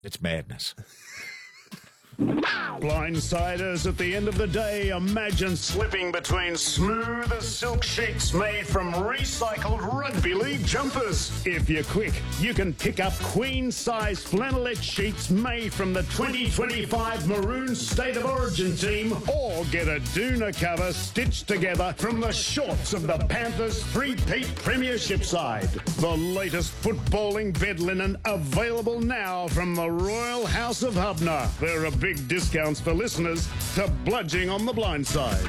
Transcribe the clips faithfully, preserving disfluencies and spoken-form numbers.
It's madness. Blindsiders, at the end of the day, imagine slipping between smooth as silk sheets made from recycled rugby league jumpers. If you're quick, you can pick up queen-size flannelette sheets made from the twenty twenty-five Maroon State of Origin team, or get a doona cover stitched together from the shorts of the Panthers' three-peat premiership side. The latest footballing bed linen available now from the Royal House of Hubner. There are big discounts for listeners to Bludging on the Blind Side.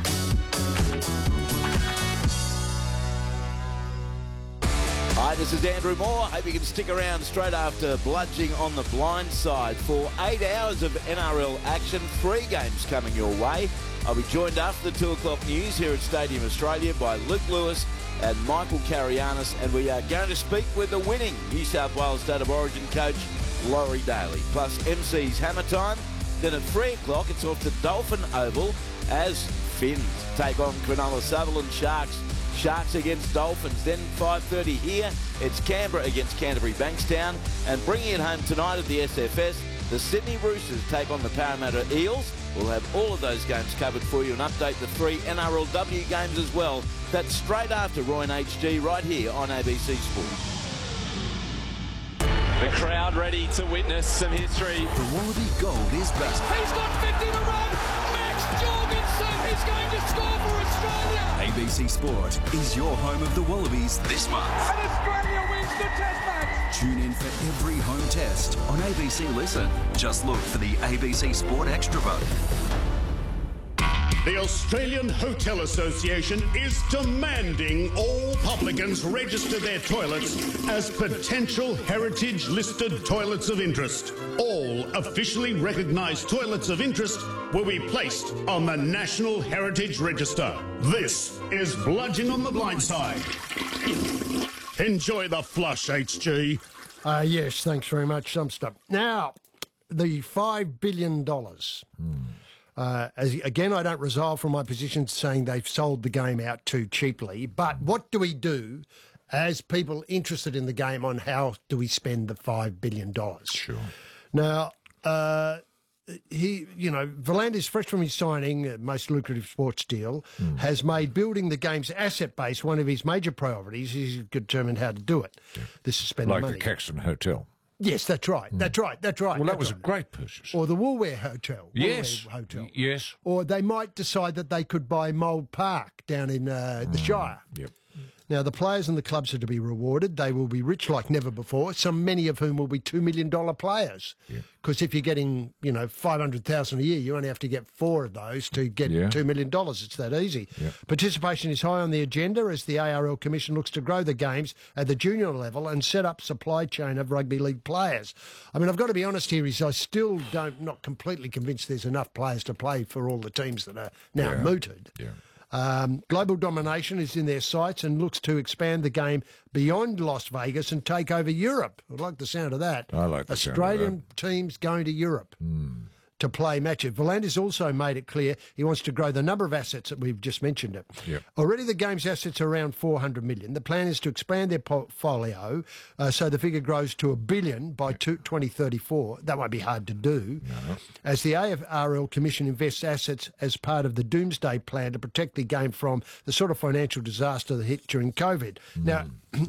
Hi, this is Andrew Moore. Hope you can stick around straight after Bludging on the Blind Side for eight hours of N R L action. Three games coming your way. I'll be joined after the two o'clock news here at Stadium Australia by Luke Lewis and Michael Carianis, and we are going to speak with the winning New South Wales State of Origin coach, Laurie Daly, plus M C's Hammer Time. Then at three o'clock, it's off to Dolphin Oval as Finns take on Cronulla Sutherland Sharks. Sharks against Dolphins. Then five thirty here, it's Canberra against Canterbury Bankstown. And bringing it home tonight at the S F S, the Sydney Roosters take on the Parramatta Eels. We'll have all of those games covered for you and update the three N R L W games as well. That's straight after Roy and H G right here on A B C Sport. The crowd ready to witness some history. The Wallaby Gold is back. He's got fifty to run. Max Jorgensen is going to score for Australia. A B C Sport is your home of the Wallabies this month. And Australia wins the test match. Tune in for every home test on A B C Listen. Just look for the A B C Sport Extra button. The Australian Hotel Association is demanding all publicans register their toilets as potential heritage-listed toilets of interest. All officially recognised toilets of interest will be placed on the National Heritage Register. This is Bludging on the Blind Side. Enjoy the flush, H G. Uh, yes, thanks very much, some stuff. Now, the five billion dollars. Hmm. Uh, as, again, I don't resolve from my position saying they've sold the game out too cheaply, but what do we do as people interested in the game on how do we spend the five billion dollars? Sure. Now, uh, he, you know, Volandis, fresh from his signing, uh, most lucrative sports deal, mm. has made building the game's asset base one of his major priorities. He's determined how to do it. Yeah. This is spending like money. the Caxton Hotel. Yes, that's right. Mm. That's right. That's right. Well, that that's was right. a great purchase. Or the Woolware Hotel. Yes. Woolware Hotel. Yes. Or they might decide that they could buy Mould Park down in uh, the mm. Shire. Yep. Now, the players and the clubs are to be rewarded. They will be rich like never before, some many of whom will be two million dollars players. Because yep. if you're getting, you know, five hundred thousand dollars a year, you only have to get four of those to get yeah. two million dollars. It's that easy. Yep. Participation is high on the agenda as the A R L Commission looks to grow the games at the junior level and set up supply chain of rugby league players. I mean, I've got to be honest here, is I still don't, not completely convinced there's enough players to play for all the teams that are now yeah. mooted. Yeah. Um, global domination is in their sights and looks to expand the game beyond Las Vegas and take over Europe. I like the sound of that. I like the Australian sound of that. teams going to Europe Mm. to play matches. Volandis also made it clear he wants to grow the number of assets that we've just mentioned. It. Yep. Already the game's assets are around four hundred million. The plan is to expand their portfolio uh, so the figure grows to a billion by twenty thirty-four. That won't be hard to do. No. As the A F R L Commission invests assets as part of the doomsday plan to protect the game from the sort of financial disaster that hit during COVID. Mm. Now,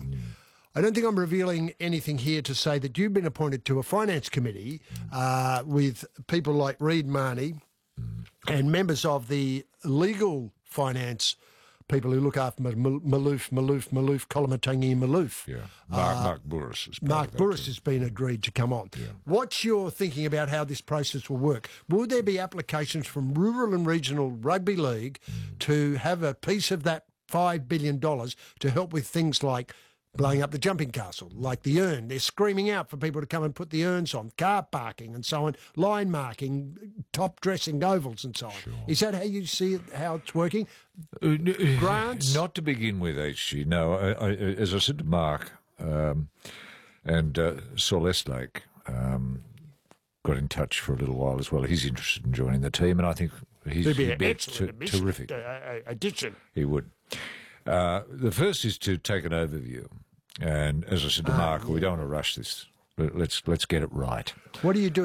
I don't think I'm revealing anything here to say that you've been appointed to a finance committee uh, with people like Reid Marnie mm. and members of the legal finance people who look after Maloof, Maloof, Maloof, Kolomatangi Maloof. Yeah, Mark, uh, Mark Burris. Is Mark Burris has been agreed to come on. Yeah. What's your thinking about how this process will work? Will there be applications from rural and regional rugby league mm. to have a piece of that five billion dollars to help with things like blowing up the jumping castle, like the urn? They're screaming out for people to come and put the urns on, car parking and so on, line marking, top dressing ovals and so on. Sure. Is that how you see it, how it's working? Uh, Grants? Not to begin with, H G. No, I, I, as I said to Mark um, and uh, Saul Estlake um, got in touch for a little while as well. He's interested in joining the team, and I think he's, He'd be he'd an be excellent t- terrific uh, addition. He would. Uh, the first is to take an overview. And as I said to Ah, Mark, yeah. we don't want to rush this Let's let's get it right. What do you do